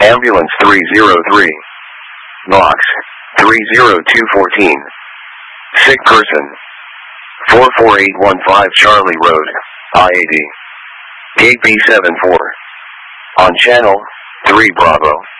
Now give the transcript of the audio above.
Ambulance 303. Box 30214. Sick person 44815 Charlie Road, I-80. Gate B74. On channel 3 Bravo.